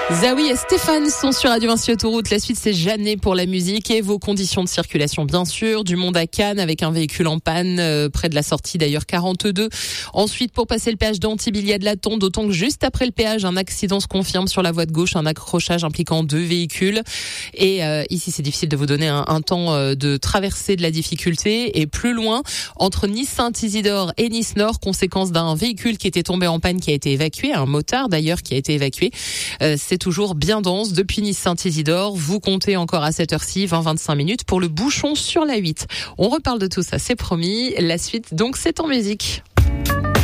Zawi et Stéphane sont sur Radio Vinci Autoroute. La suite, c'est Jeannet pour la musique et vos conditions de circulation, bien sûr. Du monde à Cannes avec un véhicule en panne, près de la sortie d'ailleurs 42. Ensuite, pour passer le péage d'Antibes, il y a de l'attente, d'autant que juste après le péage, un accident se confirme sur la voie de gauche, un accrochage impliquant 2 véhicules. Et ici, c'est difficile de vous donner un temps de traversée de la difficulté. Et plus loin, entre Nice-Saint-Isidore et Nice-Nord, conséquence d'un véhicule qui était tombé en panne, qui a été évacué, un motard d'ailleurs qui a été évacué. C'est toujours bien dense depuis Nice-Saint-Isidore. Vous comptez encore à cette heure-ci 20-25 minutes pour le bouchon sur la 8. On reparle de tout ça, c'est promis. La suite, donc, c'est en musique.